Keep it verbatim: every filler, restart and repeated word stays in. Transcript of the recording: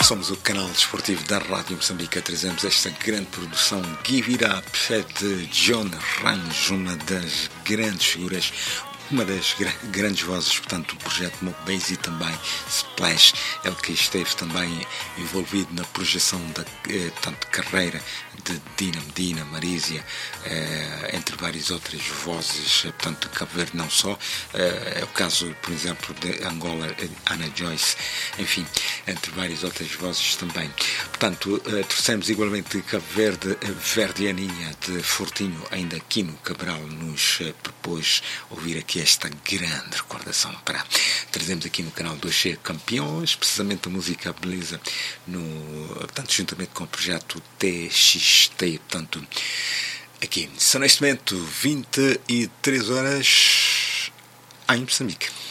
Somos o canal desportivo da Rádio Moçambique. Trazemos esta grande produção Give It Up de John Ramos, uma das grandes figuras, uma das gra- grandes vozes, portanto, do projeto Mobase e também Splash, ele que esteve também envolvido na projeção da eh, portanto, carreira de Dina Medina, Marísia, eh, entre várias outras vozes, eh, portanto, de Cabo Verde não só, eh, é o caso, por exemplo, de Angola, eh, Ana Joyce, enfim, entre várias outras vozes também. Portanto, eh, trouxemos igualmente de Cabo Verde, eh, Verdianinha de Fortinho, ainda Quino Cabral nos eh, propôs ouvir aqui esta grande recordação para trazemos aqui no canal dois C Campeões, precisamente a música Beleza, no, portanto, juntamente com o projeto T X T, portanto, aqui. São neste momento vinte e três horas em Moçambique.